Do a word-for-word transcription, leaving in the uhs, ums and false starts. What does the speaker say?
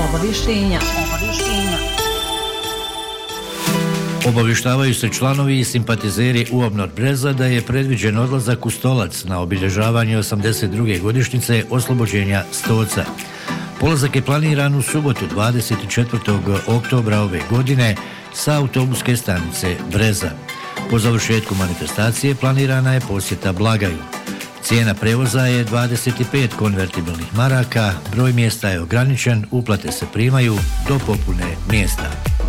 Obavještenja. Obavještenja. Obavještavaju se članovi i simpatizeri U O B N O R Breza da je predviđen odlazak u Stolac na obilježavanje osamdeset druge godišnjice oslobođenja Stoca. Polazak je planiran u subotu dvadeset četvrtog oktobra ove godine sa autobuske stanice Breza. Po završetku manifestacije planirana je posjeta Blagaju. Cijena prevoza je dvadeset pet konvertibilnih maraka, broj mjesta je ograničen, uplate se primaju do popune mjesta.